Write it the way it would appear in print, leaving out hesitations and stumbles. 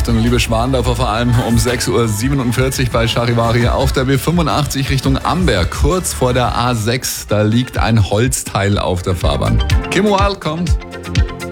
Achtung, liebe Schwandorfer, vor allem um 6.47 Uhr bei Charivari auf der B85 Richtung Amberg, kurz vor der A6. Da liegt ein Holzteil auf der Fahrbahn. Kim Wilde kommt.